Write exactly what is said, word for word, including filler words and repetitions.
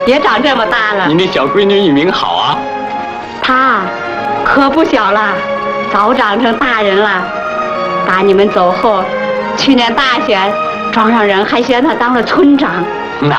也长这么大了。 您的小闺女一鸣好啊。 她可不小了，早长成大人了。打你们走后，去年大选，庄上人还选她当了村长。